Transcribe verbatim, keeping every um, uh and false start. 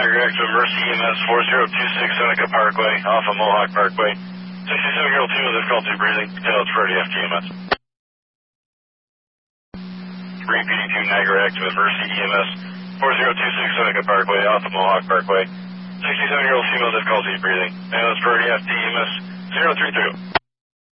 Niagara Active Mercy E M S four zero two six Seneca Parkway, off of Mohawk Parkway. sixty-seven-year-old female difficulty breathing, detailed for F T M S. three P D two Niagara Active Mercy E M S four zero two six Seneca Parkway, off of Mohawk Parkway. sixty-seven-year-old female difficulty breathing, detailed for F T M S zero three two.